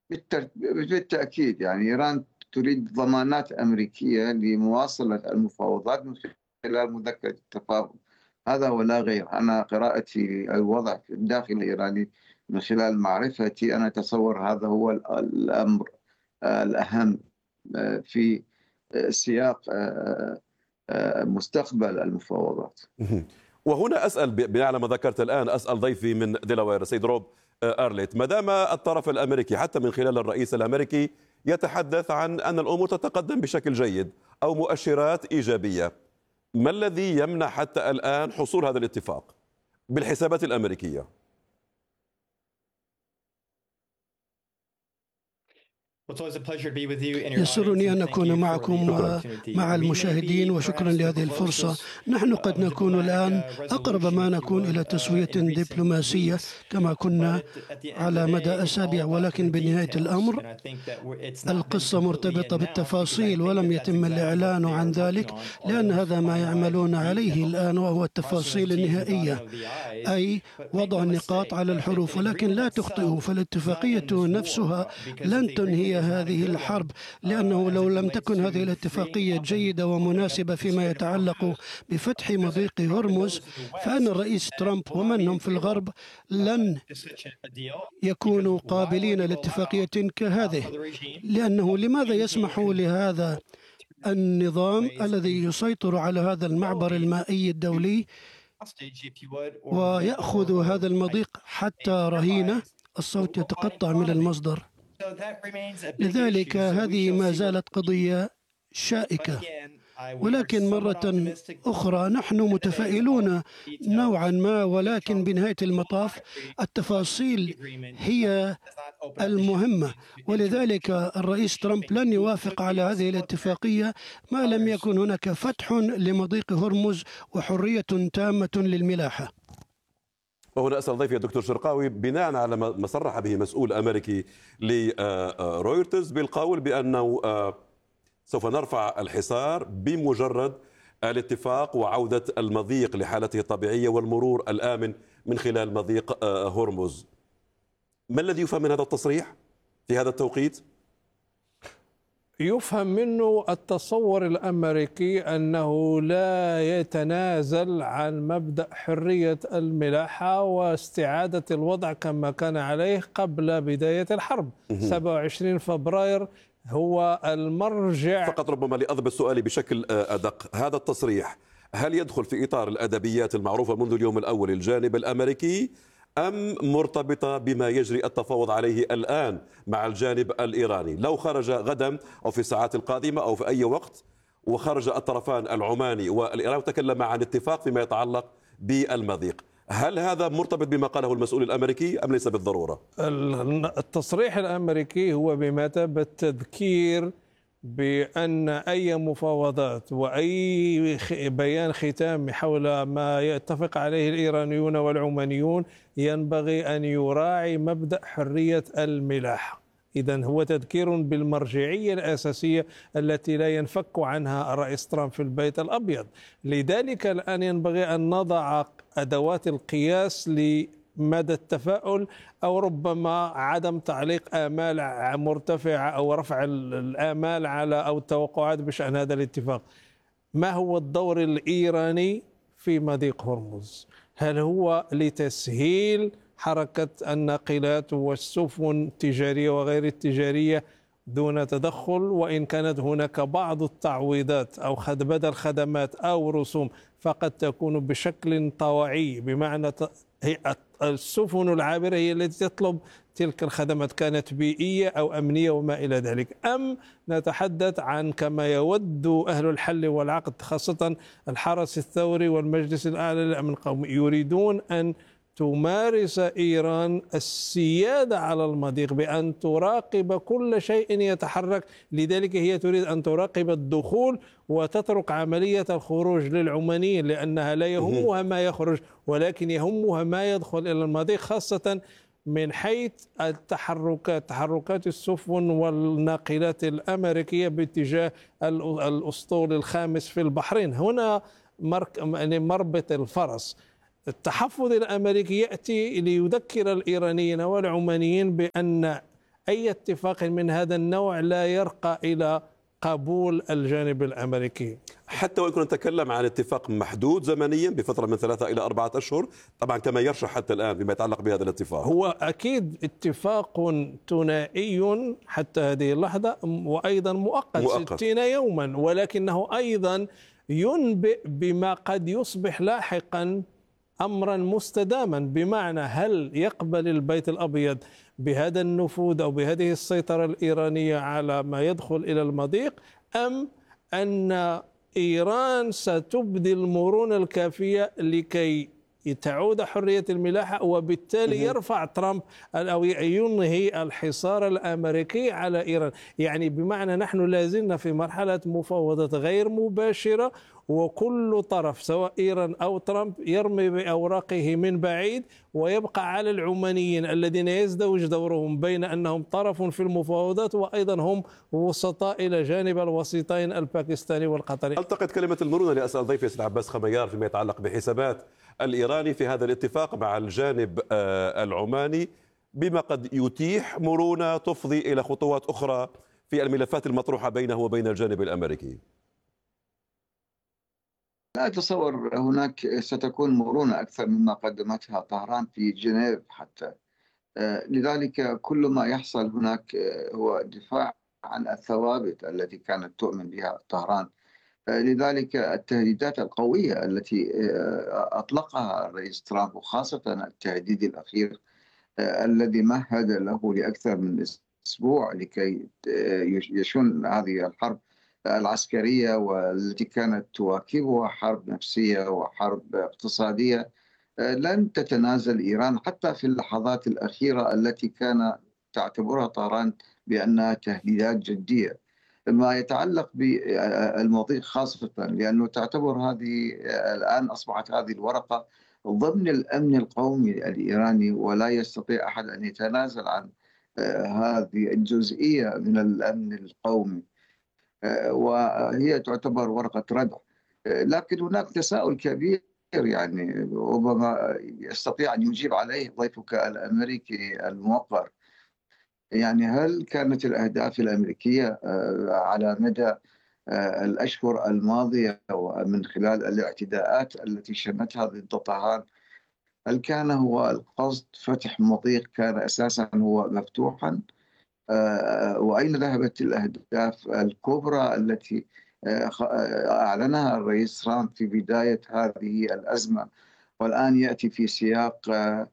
بالتأكيد، يعني إيران تريد ضمانات أمريكية لمواصلة المفاوضات من خلال مذكرة التفاهم. هذا ولا غير. أنا قراءتي الوضع في الداخل الإيراني من خلال معرفتي، أنا أتصور هذا هو الأمر الأهم في سياق مستقبل المفاوضات. وهنا أسأل بناء على ما ذكرت الآن، أسأل ضيفي من ديلاوير سيد روب أرليت، ما دام الطرف الأمريكي حتى من خلال الرئيس الأمريكي يتحدث عن أن الأمور تتقدم بشكل جيد أو مؤشرات إيجابية، ما الذي يمنع حتى الآن حصول هذا الاتفاق بالحسابات الأمريكية؟ يسرني أن أكون معكم مع المشاهدين، وشكرا لهذه الفرصة. نحن قد نكون الآن أقرب ما نكون إلى تسوية دبلوماسية كما كنا على مدى أسابيع، ولكن بنهاية الأمر القصة مرتبطة بالتفاصيل ولم يتم الإعلان عن ذلك، لأن هذا ما يعملون عليه الآن وهو التفاصيل النهائية، أي وضع النقاط على الحروف. ولكن لا تخطئوا، فالاتفاقية نفسها لن تنهي هذه الحرب، لأنه لو لم تكن هذه الاتفاقية جيدة ومناسبة فيما يتعلق بفتح مضيق هرمز، فإن الرئيس ترامب ومن هم في الغرب لن يكونوا قابلين لاتفاقية كهذه. لأنه لماذا يسمح لهذا النظام الذي يسيطر على هذا المعبر المائي الدولي ويأخذ هذا المضيق حتى رهينة؟ الصوت يتقطع من المصدر. لذلك هذه ما زالت قضية شائكة، ولكن مرة أخرى نحن متفائلون نوعا ما، ولكن بنهاية المطاف التفاصيل هي المهمة. ولذلك الرئيس ترامب لن يوافق على هذه الاتفاقية ما لم يكن هناك فتح لمضيق هرمز وحرية تامة للملاحة. وهنا أسأل ضيفي الدكتور شرقاوي، بناء على ما صرح به مسؤول أمريكي لرويترز بالقول بأنه سوف نرفع الحصار بمجرد الاتفاق وعودة المضيق لحالته الطبيعية والمرور الآمن من خلال مضيق هرمز، ما الذي يفهم من هذا التصريح في هذا التوقيت؟ يفهم منه التصور الأمريكي أنه لا يتنازل عن مبدأ حرية الملاحة واستعادة الوضع كما كان عليه قبل بداية الحرب. 27 فبراير هو المرجع. فقط ربما لأضبط سؤالي بشكل أدق، هذا التصريح هل يدخل في إطار الأدبيات المعروفة منذ اليوم الأول الجانب الأمريكي، أم مرتبطة بما يجري التفاوض عليه الآن مع الجانب الإيراني؟ لو خرج غدا أو في الساعات القادمة أو في أي وقت وخرج الطرفان العماني والإيراني وتكلم عن اتفاق فيما يتعلق بالمضيق، هل هذا مرتبط بما قاله المسؤول الأمريكي أم ليس بالضرورة؟ التصريح الأمريكي هو بمثابة تذكير بأن أي مفاوضات وأي بيان ختامي حول ما يتفق عليه الإيرانيون والعمانيون ينبغي أن يراعي مبدأ حرية الملاحة. إذن هو تذكير بالمرجعية الأساسية التي لا ينفك عنها الرئيس ترامب في البيت الأبيض. لذلك الآن ينبغي أن نضع أدوات القياس مدى التفاؤل أو ربما عدم تعليق آمال مرتفعة أو رفع الآمال على أو التوقعات بشأن هذا الاتفاق. ما هو الدور الإيراني في مضيق هرمز؟ هل هو لتسهيل حركة الناقلات والسفن التجارية وغير التجارية دون تدخل، وإن كانت هناك بعض التعويضات أو بدل خدمات أو رسوم فقد تكون بشكل طوعي، بمعنى هي السفن العابرة هي التي تطلب تلك الخدمات، كانت بيئية أو أمنية وما إلى ذلك، أم نتحدث عن كما يود أهل الحل والعقد خاصة الحرس الثوري والمجلس الأعلى للأمن القومي يريدون أن تمارس إيران السيادة على المضيق بأن تراقب كل شيء يتحرك. لذلك هي تريد أن تراقب الدخول وتترك عملية الخروج للعمانيين، لأنها لا يهمها ما يخرج ولكن يهمها ما يدخل إلى المضيق، خاصة من حيث تحركات السفن والناقلات الأمريكية باتجاه الأسطول الخامس في البحرين. هنا مربط الفرس. التحفظ الأمريكي يأتي ليذكر الإيرانيين والعمانيين بأن أي اتفاق من هذا النوع لا يرقى إلى قبول الجانب الأمريكي. حتى وإن كنا نتكلم عن اتفاق محدود زمنيا بفترة من 3 إلى 4 أشهر، طبعا كما يرشح حتى الآن بما يتعلق بهذا الاتفاق. هو أكيد اتفاق ثنائي حتى هذه اللحظة، وأيضا مؤقت 60 يوما، ولكنه أيضا ينبئ بما قد يصبح لاحقا أمرا مستداما، بمعنى هل يقبل البيت الأبيض بهذا النفوذ أو بهذه السيطرة الإيرانية على ما يدخل إلى المضيق، أم أن إيران ستبدي المرونة الكافية لكي تعود حرية الملاحة، وبالتالي يرفع ترامب أو ينهي الحصار الأمريكي على إيران. يعني بمعنى نحن لازلنا في مرحلة مفاوضات غير مباشرة، وكل طرف سواء إيران أو ترامب يرمي بأوراقه من بعيد، ويبقى على العمانيين الذين يزدوج دورهم بين أنهم طرف في المفاوضات وأيضا هم وسطاء إلى جانب الوسيطين الباكستاني والقطري. التقط كلمة المرونة لأسأل ضيفي سيد عباس خميار فيما يتعلق بحسابات الإيراني في هذا الاتفاق مع الجانب العماني، بما قد يتيح مرونة تفضي إلى خطوات أخرى في الملفات المطروحة بينه وبين الجانب الأمريكي. لا أتصور هناك ستكون مرونة أكثر مما قدمتها طهران في جنيف حتى. لذلك كل ما يحصل هناك هو دفاع عن الثوابت التي كانت تؤمن بها طهران. لذلك التهديدات القوية التي أطلقها الرئيس ترامب، وخاصة التهديد الأخير الذي مهد له لأكثر من أسبوع لكي يشن هذه الحرب العسكرية، والتي كانت تواكبها حرب نفسية وحرب اقتصادية، لن تتنازل إيران حتى في اللحظات الأخيرة التي كان تعتبرها طهران بأنها تهديدات جدية. ما يتعلق بالمضيق خاصة، لأنه تعتبر هذه الآن أصبحت هذه الورقة ضمن الأمن القومي الإيراني، ولا يستطيع أحد أن يتنازل عن هذه الجزئية من الأمن القومي، وهي تعتبر ورقة ردع. لكن هناك تساؤل كبير، يعني ربما يستطيع أن يجيب عليه ضيفك الأمريكي الموقر. يعني هل كانت الأهداف الأمريكية على مدى الأشهر الماضية ومن خلال الاعتداءات التي شنتها ضد طهران، هل كان هو القصد فتح مضيق كان أساسا هو مفتوحا؟ وأين ذهبت الأهداف الكبرى التي أعلنها الرئيس ترامب في بداية هذه الأزمة، والآن يأتي في سياق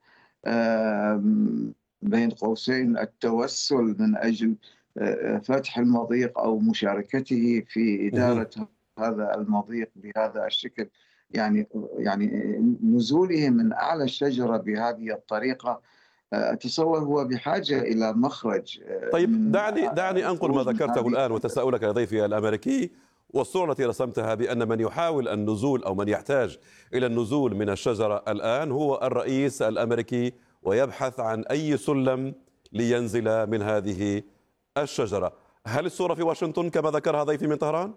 بين قوسين التوسل من أجل فتح المضيق أو مشاركته في إدارة هذا المضيق بهذا الشكل؟ يعني نزوله من أعلى الشجرة بهذه الطريقة، أتصور هو بحاجة إلى مخرج. طيب دعني أنقل ما ذكرته الآن وتساؤلك يا ضيفي الأمريكي، والصورة التي رسمتها بأن من يحاول النزول أو من يحتاج إلى النزول من الشجرة الآن هو الرئيس الأمريكي، ويبحث عن أي سلم لينزل من هذه الشجرة. هل الصورة في واشنطن كما ذكرها ضيفي من طهران؟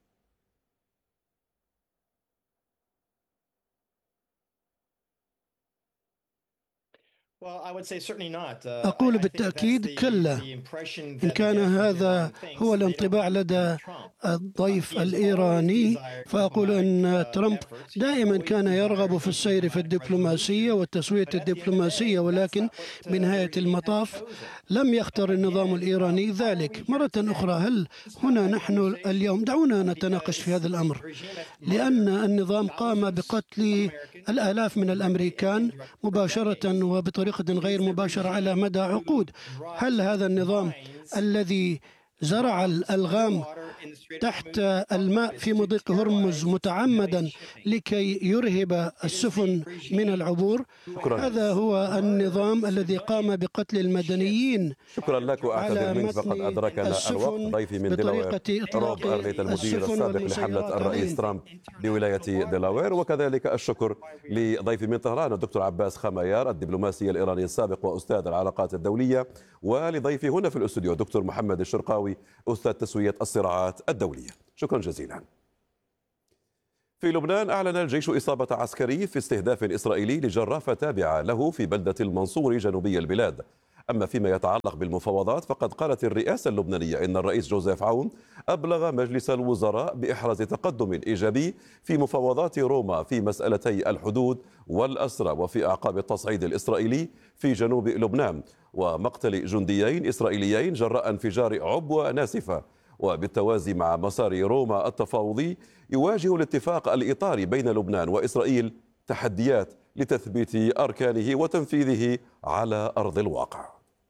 أقول بالتأكيد كلا. إن كان هذا هو الانطباع لدى الضيف الإيراني، فأقول أن ترامب دائما كان يرغب في السير في الدبلوماسية والتسوية الدبلوماسية، ولكن بنهاية المطاف لم يختر النظام الإيراني ذلك. مرة أخرى، هل هنا نحن اليوم دعونا نتناقش في هذا الأمر، لأن النظام قام بقتل الآلاف من الأمريكان مباشرة وبطريقة غير مباشرة على مدى عقود. هل هذا النظام الذي زرع الألغام تحت الماء في مضيق هرمز متعمدا لكي يرهب السفن من العبور، هذا هو النظام الذي قام بقتل المدنيين؟ شكرا لك، وأعتذر منك فقد أدركنا الوقت. ضيفي من دلاوير روب أرغيت، المدير السابق لحملة الرئيس ترامب بولاية دلاوير، وكذلك الشكر لضيفي من طهران الدكتور عباس خميار الدبلوماسي الإيراني السابق وأستاذ العلاقات الدولية، ولضيفي هنا في الاستوديو دكتور محمد الشرقاوي أستاذ تسوية الصراعات الدولية. شكرا جزيلا. في لبنان أعلن الجيش إصابة عسكري في استهداف إسرائيلي لجرافة تابعة له في بلدة المنصور جنوبي البلاد. أما فيما يتعلق بالمفاوضات فقد قالت الرئاسة اللبنانية إن الرئيس جوزيف عون أبلغ مجلس الوزراء بإحراز تقدم إيجابي في مفاوضات روما في مسألتي الحدود والأسرى وفي أعقاب التصعيد الإسرائيلي في جنوب لبنان ومقتل جنديين إسرائيليين جراء انفجار عبوة ناسفة. وبالتوازي مع مسار روما التفاوضي يواجه الاتفاق الإطاري بين لبنان وإسرائيل تحديات لتثبيت أركانه وتنفيذه على أرض الواقع.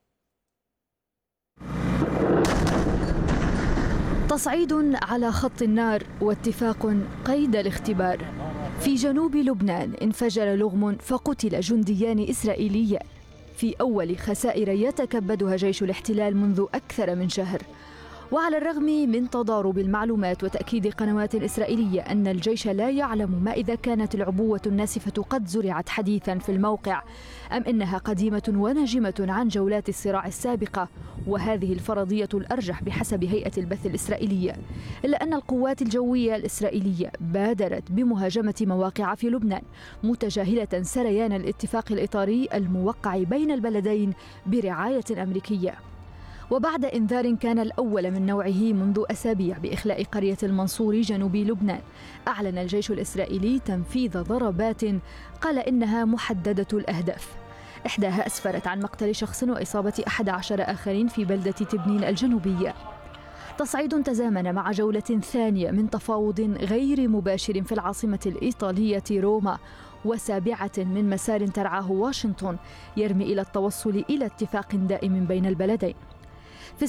تصعيد على خط النار واتفاق قيد الاختبار. في جنوب لبنان انفجر لغم فقتل جنديان إسرائيليان في أول خسائر يتكبدها جيش الاحتلال منذ أكثر من شهر. وعلى الرغم من تضارب المعلومات وتأكيد قنوات إسرائيلية أن الجيش لا يعلم ما إذا كانت العبوة الناسفة قد زرعت حديثا في الموقع أم إنها قديمة وناجمة عن جولات الصراع السابقة، وهذه الفرضية الأرجح بحسب هيئة البث الإسرائيلية، إلا أن القوات الجوية الإسرائيلية بادرت بمهاجمة مواقع في لبنان متجاهلة سريان الاتفاق الإطاري الموقع بين البلدين برعاية أمريكية. وبعد إنذار كان الأول من نوعه منذ أسابيع بإخلاء قرية المنصور جنوب لبنان، أعلن الجيش الإسرائيلي تنفيذ ضربات قال إنها محددة الأهداف، إحداها أسفرت عن مقتل شخص وإصابة 11 آخرين في بلدة تبنين الجنوبية. تصعيد تزامن مع جولة ثانية من تفاوض غير مباشر في العاصمة الإيطالية روما، وسابعة من مسار ترعاه واشنطن يرمي إلى التوصل إلى اتفاق دائم بين البلدين. في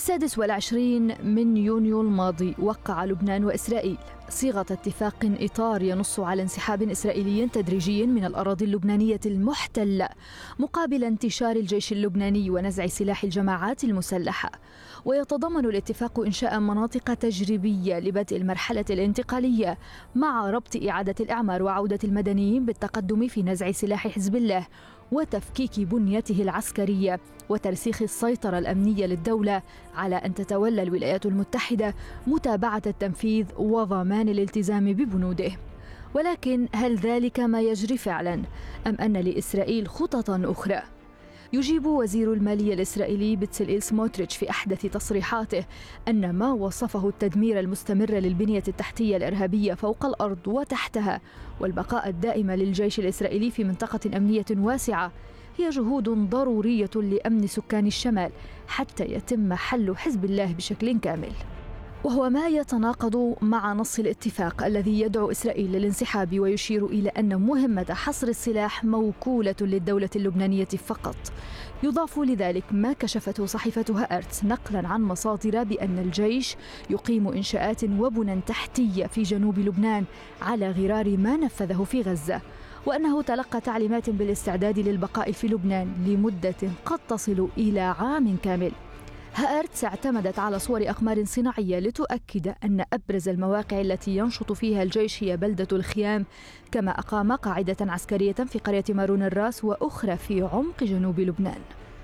26 من يونيو الماضي وقع لبنان وإسرائيل صيغة اتفاق إطار ينص على انسحاب إسرائيلي تدريجي من الأراضي اللبنانية المحتلة مقابل انتشار الجيش اللبناني ونزع سلاح الجماعات المسلحة. ويتضمن الاتفاق إنشاء مناطق تجريبية لبدء المرحلة الانتقالية مع ربط إعادة الإعمار وعودة المدنيين بالتقدم في نزع سلاح حزب الله وتفكيك بنيته العسكرية وترسيخ السيطرة الأمنية للدولة على أن تتولى الولايات المتحدة متابعة التنفيذ وضمان الالتزام ببنوده. ولكن هل ذلك ما يجري فعلا أم أن لإسرائيل خططا أخرى؟ يجيب وزير المالية الإسرائيلي بتسلئيل سموتريتش في أحدث تصريحاته أن ما وصفه التدمير المستمر للبنية التحتية الإرهابية فوق الأرض وتحتها والبقاء الدائم للجيش الإسرائيلي في منطقة أمنية واسعة هي جهود ضرورية لأمن سكان الشمال حتى يتم حل حزب الله بشكل كامل، وهو ما يتناقض مع نص الاتفاق الذي يدعو إسرائيل للانسحاب ويشير إلى أن مهمة حصر السلاح موكولة للدولة اللبنانية فقط. يضاف لذلك ما كشفته صحيفة هآرتس نقلا عن مصادر بأن الجيش يقيم إنشاءات وبنى تحتية في جنوب لبنان على غرار ما نفذه في غزة، وأنه تلقى تعليمات بالاستعداد للبقاء في لبنان لمدة قد تصل إلى عام كامل. هآرتس اعتمدت على صور أقمار صناعية لتؤكد أن أبرز المواقع التي ينشط فيها الجيش هي بلدة الخيام، كما أقام قاعدة عسكرية في قرية مارون الراس وأخرى في عمق جنوب لبنان.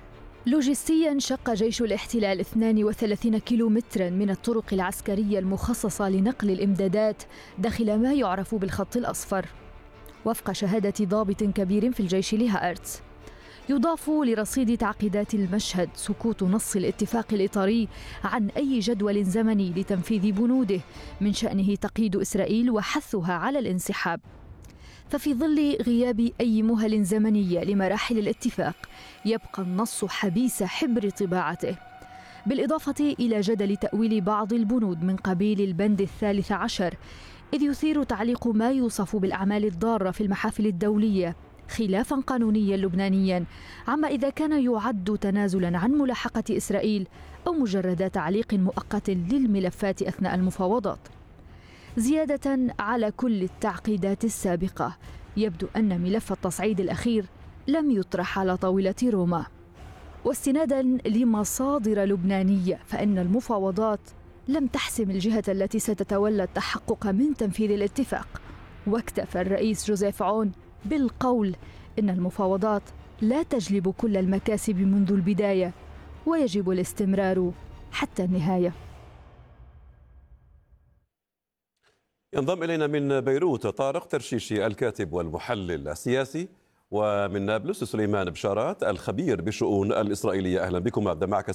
لوجستيا شق جيش الاحتلال 32 كيلومترا من الطرق العسكرية المخصصة لنقل الإمدادات داخل ما يعرف بالخط الأصفر، وفق شهادة ضابط كبير في الجيش لهآرتس. يضاف لرصيد تعقيدات المشهد سكوت نص الاتفاق الإطاري عن أي جدول زمني لتنفيذ بنوده من شأنه تقييد إسرائيل وحثها على الانسحاب. ففي ظل غياب أي مهل زمنية لمراحل الاتفاق يبقى النص حبيس حبر طباعته، بالإضافة إلى جدل تأويل بعض البنود من قبيل البند 13، إذ يثير تعليق ما يوصف بالأعمال الضارة في المحافل الدولية خلافا قانونيا لبنانيا عما إذا كان يعد تنازلا عن ملاحقة إسرائيل أو مجرد تعليق مؤقت للملفات أثناء المفاوضات. زيادة على كل التعقيدات السابقة، يبدو أن ملف التصعيد الأخير لم يطرح على طاولة روما. واستنادا لمصادر لبنانية فإن المفاوضات لم تحسم الجهة التي ستتولى التحقق من تنفيذ الاتفاق، واكتفى الرئيس جوزيف عون بالقول إن المفاوضات لا تجلب كل المكاسب منذ البداية ويجب الاستمرار حتى النهاية. ينضم إلينا من بيروت طارق ترشيشي الكاتب والمحلل السياسي، ومن نابلس سليمان بشارات الخبير بالشؤون الإسرائيلية. أهلا بكم. أبدأ معك